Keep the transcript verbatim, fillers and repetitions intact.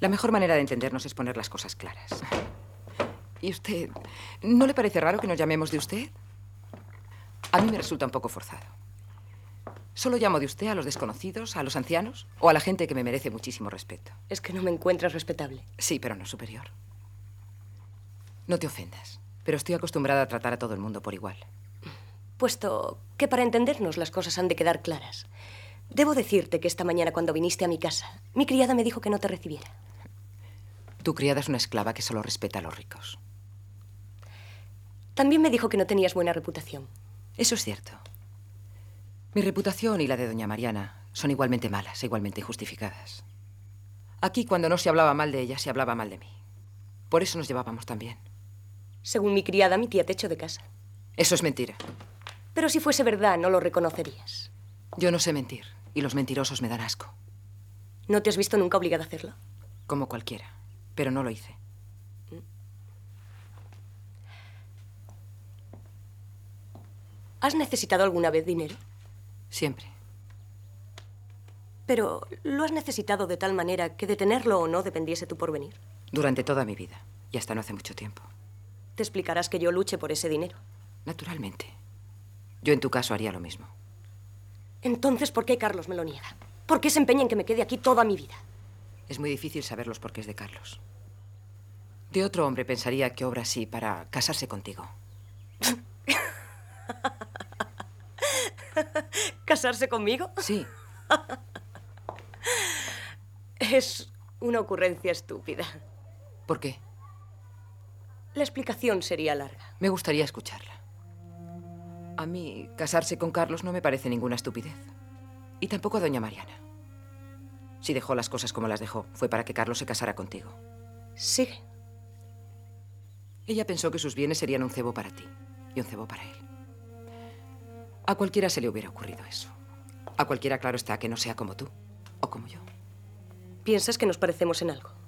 La mejor manera de entendernos es poner las cosas claras. ¿Y usted? ¿No le parece raro que nos llamemos de usted? A mí me resulta un poco forzado. Solo llamo de usted a los desconocidos, a los ancianos o a la gente que me merece muchísimo respeto. Es que no me encuentras respetable. Sí, pero no superior. No te ofendas, pero estoy acostumbrada a tratar a todo el mundo por igual. Puesto que para entendernos las cosas han de quedar claras. Debo decirte que esta mañana cuando viniste a mi casa, mi criada me dijo que no te recibiera. Tu criada es una esclava que solo respeta a los ricos. También me dijo que no tenías buena reputación. Eso es cierto. Mi reputación y la de doña Mariana son igualmente malas, igualmente injustificadas. Aquí, cuando no se hablaba mal de ella, se hablaba mal de mí. Por eso nos llevábamos tan bien. Según mi criada, mi tía te echó de casa. Eso es mentira. Pero si fuese verdad, no lo reconocerías. Yo no sé mentir, y los mentirosos me dan asco. ¿No te has visto nunca obligada a hacerlo? Como cualquiera, pero no lo hice. ¿Has necesitado alguna vez dinero? Siempre. Pero ¿lo has necesitado de tal manera que de tenerlo o no dependiese tu porvenir? Durante toda mi vida, y hasta no hace mucho tiempo. Te explicarás que yo luche por ese dinero. Naturalmente. Yo en tu caso haría lo mismo. Entonces, ¿por qué Carlos me lo niega? ¿Por qué se empeña en que me quede aquí toda mi vida? Es muy difícil saber los porqués de Carlos. De otro hombre pensaría que obra así para casarse contigo. ¿Casarse conmigo? Sí. Es una ocurrencia estúpida. ¿Por qué? La explicación sería larga. Me gustaría escucharla. A mí, casarse con Carlos no me parece ninguna estupidez. Y tampoco a doña Mariana. Si dejó las cosas como las dejó, fue para que Carlos se casara contigo. Sigue. Ella pensó que sus bienes serían un cebo para ti y un cebo para él. A cualquiera se le hubiera ocurrido eso. A cualquiera, claro está, que no sea como tú o como yo. ¿Piensas que nos parecemos en algo?